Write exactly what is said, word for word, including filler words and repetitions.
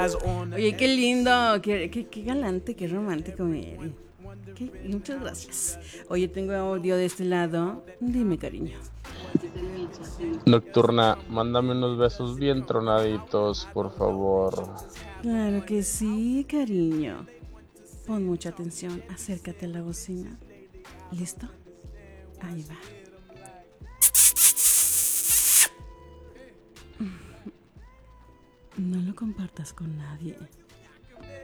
Oye, qué lindo, qué, qué, qué galante, qué romántico, Mary. ¿Qué? Muchas gracias. Oye, tengo audio de este lado. Dime, cariño. Nocturna, mándame unos besos bien tronaditos, por favor. Claro que sí, cariño. Pon mucha atención, acércate a la bocina. ¿Listo? Ahí va. No lo compartas con nadie.